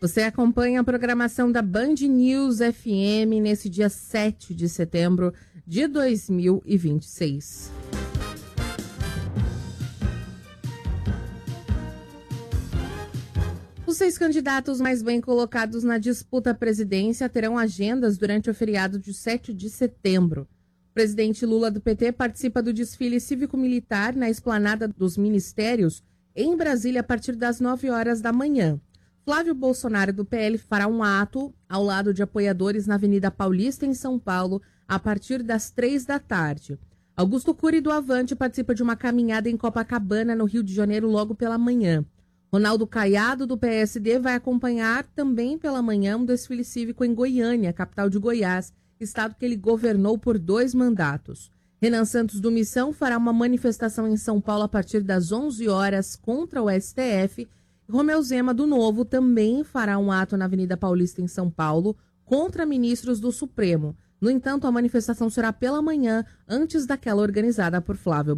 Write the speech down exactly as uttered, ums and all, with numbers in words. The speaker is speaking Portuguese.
Você acompanha a programação da Band News F M nesse dia sete de setembro de dois mil e vinte e seis. Os seis candidatos mais bem colocados na disputa à presidência terão agendas durante o feriado de sete de setembro. O presidente Lula do P T participa do desfile cívico-militar na esplanada dos ministérios em Brasília a partir das nove horas da manhã. Flávio Bolsonaro do P L fará um ato ao lado de apoiadores na Avenida Paulista em São Paulo a partir das três da tarde. Augusto Cury do Avante participa de uma caminhada em Copacabana, no Rio de Janeiro, logo pela manhã. Ronaldo Caiado, do P S D, vai acompanhar também pela manhã um desfile cívico em Goiânia, capital de Goiás, estado que ele governou por dois mandatos. Renan Santos, do Missão, fará uma manifestação em São Paulo a partir das onze horas contra o S T F. Romeu Zema, do Novo, também fará um ato na Avenida Paulista, em São Paulo, contra ministros do Supremo. No entanto, a manifestação será pela manhã, antes daquela organizada por Flávio